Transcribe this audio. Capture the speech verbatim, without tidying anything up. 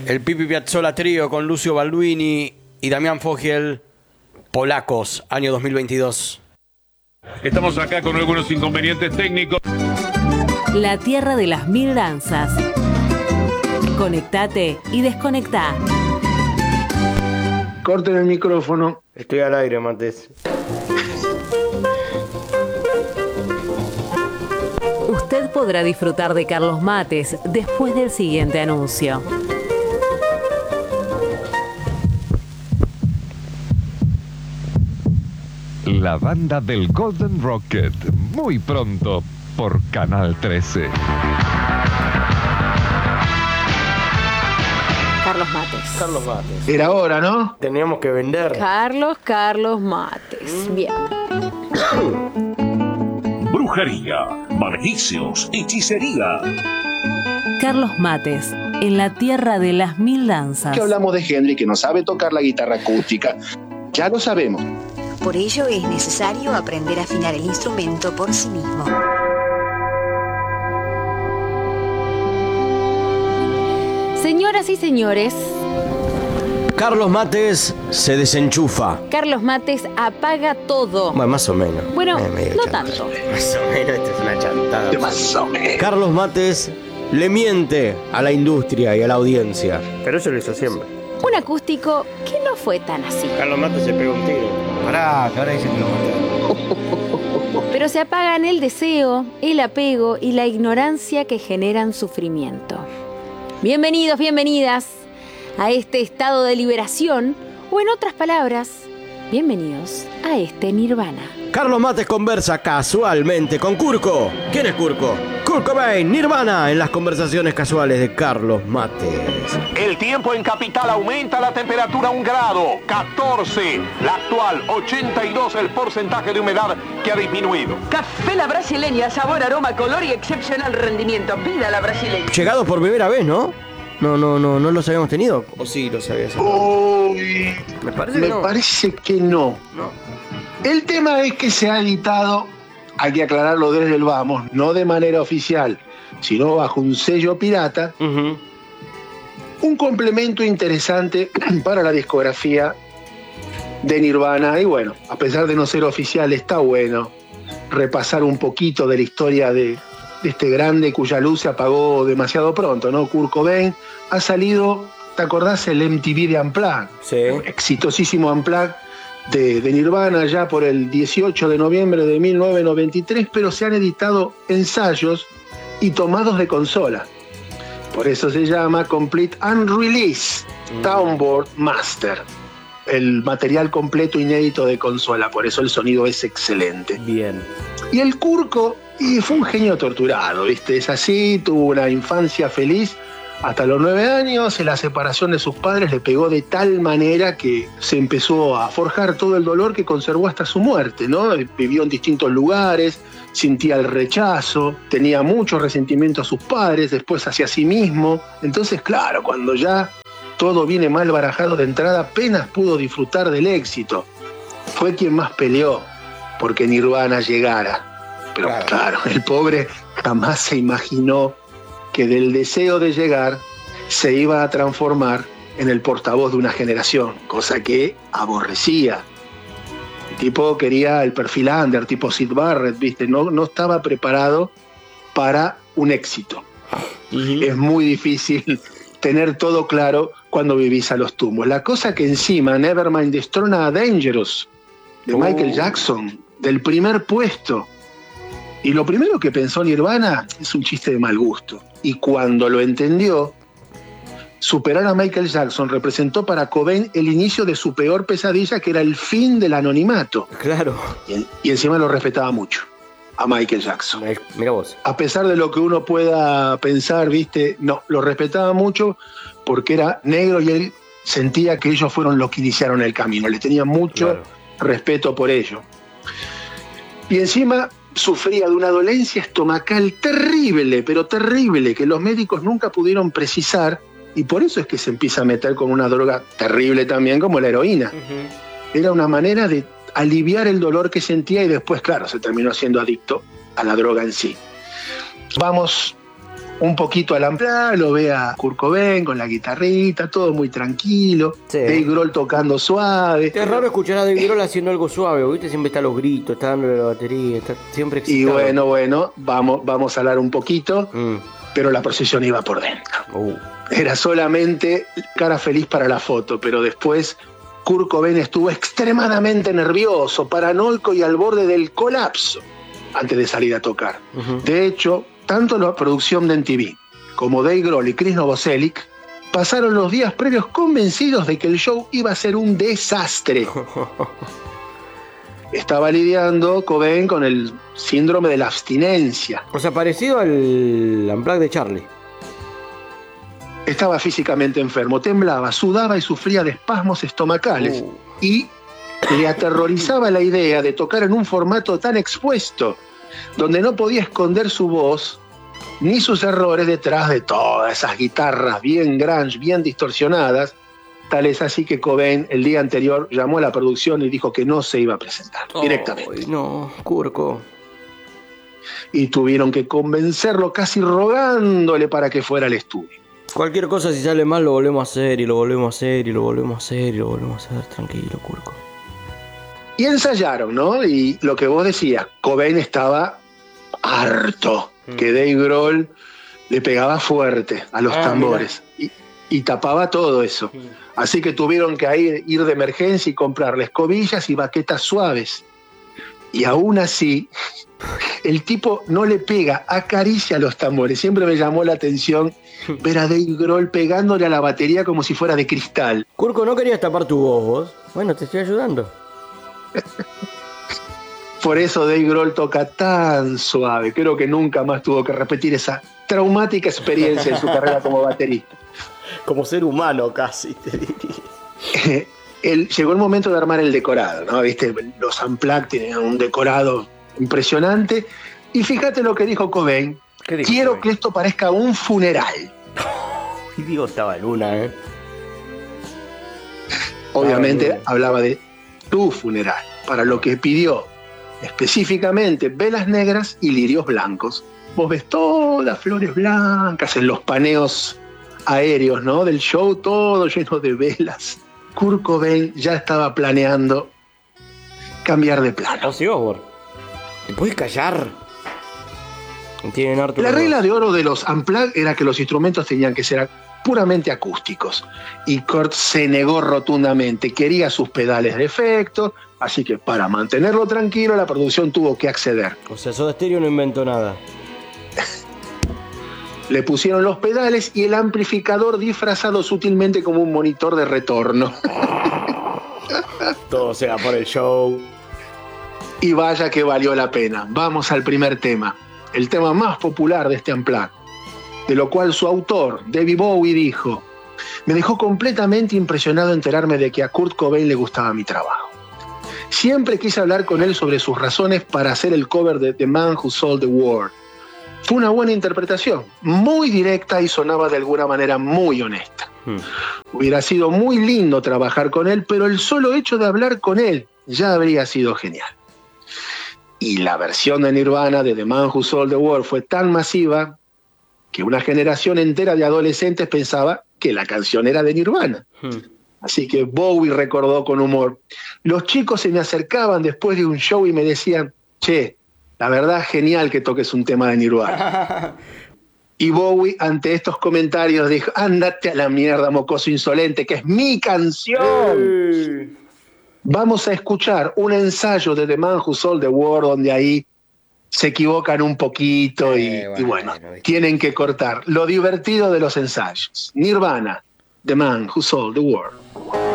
El Pipi Piazzolla Trío con Lucio Balduini y Damián Fogiel, Polacos, año dos mil veintidós. Estamos acá con algunos inconvenientes técnicos. La tierra de las mil danzas. Conectate y desconectá. Corten el micrófono. Estoy al aire, Mates. Usted podrá disfrutar de Carlos Mates después del siguiente anuncio. La banda del Golden Rocket, muy pronto por Canal trece. Carlos Mates. Carlos Mates. Era hora, ¿no? Teníamos que vender. Carlos, Carlos Mates. Bien. Brujería, maleficios, hechicería. Carlos Mates, en la tierra de las mil danzas. Que hablamos de Henry, que no sabe tocar la guitarra acústica. Ya lo sabemos. Por ello es necesario aprender a afinar el instrumento por sí mismo. Señoras y señores, Carlos Mates se desenchufa. Carlos Mates apaga todo. Bueno, más o menos. Bueno, Eh, no chantada. tanto. Más o menos, esta es una chantada. Más o menos. Carlos Mates le miente a la industria y a la audiencia. Pero eso lo hizo siempre. Un acústico que no fue tan así. Carlos Mates se pegó un tiro. Pará, que ahora dicen que lo mataron. Pero se apagan el deseo, el apego y la ignorancia que generan sufrimiento. Bienvenidos, bienvenidas a este estado de liberación, o en otras palabras, bienvenidos a este nirvana. Carlos Mates conversa casualmente con Kurko. ¿Quién es Kurko? Kurt Cobain, Nirvana, en las conversaciones casuales de Carlos Mates. El tiempo en capital aumenta, la temperatura un grado, catorce. La actual, ochenta y dos el porcentaje de humedad que ha disminuido. Café La Brasileña, sabor, aroma, color y excepcional rendimiento. Pida La Brasileña. Llegado por primera vez, ¿no? No, no, no, no los habíamos tenido. ¿O sí los habías tenido? Uy, Me parece me que no. parece que no. No. El tema es que se ha editado, hay que aclararlo desde el vamos, no de manera oficial, sino bajo un sello pirata, Uh-huh. un complemento interesante para la discografía de Nirvana. Y bueno, a pesar de no ser oficial, está bueno repasar un poquito de la historia de, de este grande cuya luz se apagó demasiado pronto, ¿no? Kurt Cobain ha salido, ¿te acordás? El M T V de Unplugged, Sí. exitosísimo Unplugged de, de Nirvana ya por el dieciocho de noviembre de mil novecientos noventa y tres, pero se han editado ensayos y tomados de consola. Por eso se llama Complete Unreleased Soundboard Master, el material completo inédito de consola, por eso el sonido es excelente. Bien. Y el Kurko y fue un genio torturado, ¿viste? Es así, tuvo una infancia feliz hasta los nueve años, y la separación de sus padres le pegó de tal manera que se empezó a forjar todo el dolor que conservó hasta su muerte, ¿no? Vivió en distintos lugares, sentía el rechazo, tenía mucho resentimiento a sus padres, después hacia sí mismo. Entonces, claro, cuando ya todo viene mal barajado de entrada, apenas pudo disfrutar del éxito. Fue quien más peleó porque Nirvana llegara. Pero claro, claro el pobre jamás se imaginó que del deseo de llegar se iba a transformar en el portavoz de una generación, cosa que aborrecía. El tipo quería el perfil under, tipo Syd Barrett, ¿viste? No, no estaba preparado para un éxito. Uh-huh. Es muy difícil tener todo claro cuando vivís a los tumbos. La cosa que encima Nevermind destrona a Dangerous, de uh. Michael Jackson, del primer puesto. Y lo primero que pensó Nirvana es un chiste de mal gusto. Y cuando lo entendió, superar a Michael Jackson representó para Cobain el inicio de su peor pesadilla, que era el fin del anonimato. Claro. Y, y encima lo respetaba mucho a Michael Jackson. Mira vos. A pesar de lo que uno pueda pensar, ¿viste? No, lo respetaba mucho porque era negro y él sentía que ellos fueron los que iniciaron el camino. Le tenía mucho claro. respeto por ello. Y encima sufría de una dolencia estomacal terrible, pero terrible, que los médicos nunca pudieron precisar, y por eso es que se empieza a meter con una droga terrible también, como la heroína. Uh-huh. Era una manera de aliviar el dolor que sentía, y después, claro, se terminó siendo adicto a la droga en sí. Vamos un poquito al Unplugged, lo ve a Kurt Cobain con la guitarrita, todo muy tranquilo. Sí. Dave Grohl tocando suave. Es raro escuchar a Dave Grohl haciendo algo suave, ¿viste? Siempre está a los gritos, está dándole la batería, está siempre excitado. Y bueno, bueno, vamos, vamos a hablar un poquito, Mm. pero la procesión iba por dentro. Uh. Era solamente cara feliz para la foto, pero después Kurt Cobain estuvo extremadamente nervioso, paranoico y al borde del colapso antes de salir a tocar. Uh-huh. De hecho, tanto la producción de M T V como Dave Grohl y Chris Novoselic pasaron los días previos convencidos de que el show iba a ser un desastre. Estaba lidiando Cobain con el síndrome de la abstinencia. O sea, parecido al Unplugged de Charlie. Estaba físicamente enfermo, temblaba, sudaba y sufría de espasmos estomacales. Uh. Y le aterrorizaba la idea de tocar en un formato tan expuesto, donde no podía esconder su voz ni sus errores detrás de todas esas guitarras bien grunge, bien distorsionadas. Tal es así que Cobain el día anterior llamó a la producción y dijo que no se iba a presentar Oh, directamente. No, Kurko. Y tuvieron que convencerlo casi rogándole para que fuera al estudio. Cualquier cosa si sale mal lo volvemos a hacer y lo volvemos a hacer y lo volvemos a hacer y lo volvemos a hacer. Tranquilo, Kurko. Y ensayaron, ¿no? Y lo que vos decías, Cobain estaba harto, mm. que Dave Grohl le pegaba fuerte a los ah, tambores y, y tapaba todo eso. Mm. Así que tuvieron que ir, ir de emergencia y comprarle escobillas y baquetas suaves. Y aún así, el tipo no le pega, acaricia los tambores. Siempre me llamó la atención ver a Dave Grohl pegándole a la batería como si fuera de cristal. Kurko, ¿no querías tapar tu voz vos? Bueno, te estoy ayudando. Por eso Dave Grohl toca tan suave. Creo que nunca más tuvo que repetir esa traumática experiencia en su carrera como baterista. Como ser humano casi, te diría. El, llegó el momento de armar el decorado, ¿no? ¿Viste? Los Unplugged tenían un decorado impresionante. Y fíjate lo que dijo Cobain. ¿Qué dijo Quiero Cobain? que esto parezca un funeral. Idiota baluna, ¿eh? Obviamente Ay, hablaba de tu funeral, para lo que pidió específicamente velas negras y lirios blancos. Vos ves todas flores blancas en los paneos aéreos, ¿no? Del show, todo lleno de velas. Kurt Cobain ya estaba planeando cambiar de plano. Ozzy Osbourne. ¿Te puedes callar? Tienen harto La color. regla de oro de los Unplugged era que los instrumentos tenían que ser puramente acústicos. Y Kurt se negó rotundamente. Quería sus pedales de efecto, así que para mantenerlo tranquilo, la producción tuvo que acceder. O sea, Soda Stereo no inventó nada. Le pusieron los pedales y el amplificador disfrazado sutilmente como un monitor de retorno. Todo sea por el show. Y vaya que valió la pena. Vamos al primer tema. El tema más popular de este Unplugged. De lo cual su autor, David Bowie, dijo: me dejó completamente impresionado enterarme de que a Kurt Cobain le gustaba mi trabajo. Siempre quise hablar con él sobre sus razones para hacer el cover de The Man Who Sold the World. Fue una buena interpretación, muy directa y sonaba de alguna manera muy honesta. Hmm. Hubiera sido muy lindo trabajar con él, pero el solo hecho de hablar con él ya habría sido genial. Y la versión de Nirvana de The Man Who Sold the World fue tan masiva que una generación entera de adolescentes pensaba que la canción era de Nirvana. Hmm. Así que Bowie recordó con humor: los chicos se me acercaban después de un show y me decían: che, la verdad, genial que toques un tema de Nirvana. Y Bowie, ante estos comentarios, dijo: ándate a la mierda, mocoso insolente, que es mi canción. Hey. Vamos a escuchar un ensayo de The Man Who Sold the World, donde ahí se equivocan un poquito y, eh, bueno, y bueno, bueno, tienen que cortar. Lo divertido de los ensayos. Nirvana, The Man Who Sold the World.